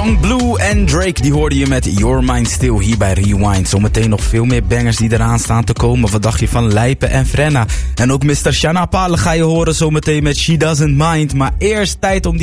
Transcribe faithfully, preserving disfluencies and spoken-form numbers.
Young Blue en Drake, die hoorde je met Your Mind Still hier bij Rewind. Zometeen nog veel meer bangers die eraan staan te komen. Wat dacht je van Lijpen en Frenna? En ook mister Shana Palen ga je horen zometeen met She Doesn't Mind. Maar eerst tijd om die